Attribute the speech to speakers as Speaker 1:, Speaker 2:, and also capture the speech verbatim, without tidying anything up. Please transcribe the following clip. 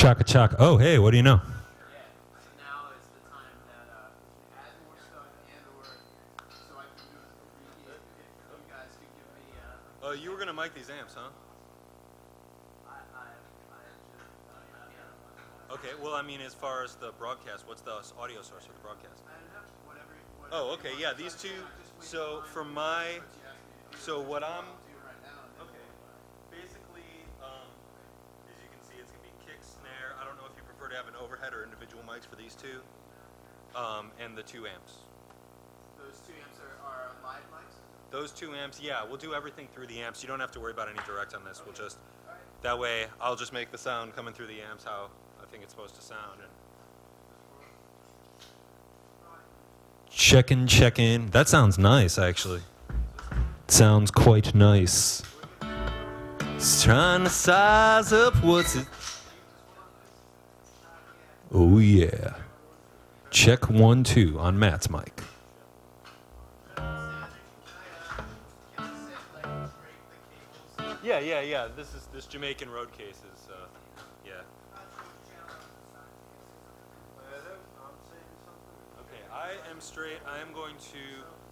Speaker 1: Chaka chaka. Oh, hey, what do you know?
Speaker 2: Yeah. So now is the time that uh, add more stuff and or so I can do a reheat. If you guys could give me. Uh,
Speaker 3: Oh, you were gonna mic these amps, huh?
Speaker 2: I I I just uh, yeah.
Speaker 3: Okay. Well, I mean, as far as the broadcast, what's the s- audio source for the broadcast?
Speaker 2: I don't know. Whatever. whatever
Speaker 3: Oh,
Speaker 2: you
Speaker 3: okay.
Speaker 2: want.
Speaker 3: Yeah,
Speaker 2: So
Speaker 3: these
Speaker 2: I
Speaker 3: two.
Speaker 2: think I'm just
Speaker 3: So
Speaker 2: wasting
Speaker 3: for
Speaker 2: time
Speaker 3: my,
Speaker 2: with what you asked me to do.
Speaker 3: so what I'm.
Speaker 2: Do right now. and then-
Speaker 3: Okay. Basically, um, as you can see, it's gonna be kick, snare. I don't know if you prefer to have an overhead or individual mics for these two, um, and the two amps.
Speaker 2: Those two amps are, are live mics.
Speaker 3: Those two amps, yeah, we'll do everything through the amps. You don't have to worry about any direct on this. We'll just that way I'll just make the sound coming through the amps how I think it's supposed to sound. And
Speaker 1: Check in, check in. That sounds nice, actually. Sounds quite nice. Just trying to size up what's it. Oh, yeah. Check one, two on Matt's mic.
Speaker 3: yeah, yeah, yeah. This is this Jamaican road case is, uh, yeah. Okay, I am straight. I am going to